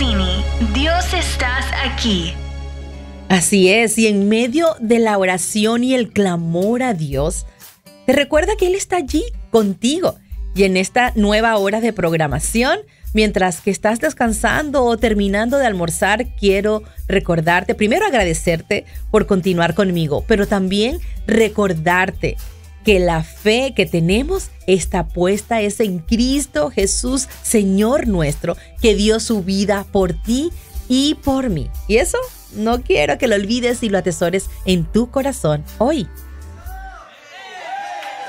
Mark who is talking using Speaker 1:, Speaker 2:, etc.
Speaker 1: Mancini, Dios estás aquí.
Speaker 2: Así es, y en medio de la oración y el clamor a Dios, te recuerda que Él está allí contigo. Y en esta nueva hora de programación, mientras que estás descansando o terminando de almorzar, quiero recordarte, primero agradecerte por continuar conmigo, pero también recordarte que la fe que tenemos está puesta es en Cristo Jesús, Señor nuestro, que dio su vida por ti y por mí. Y eso no quiero que lo olvides y lo atesores en tu corazón hoy.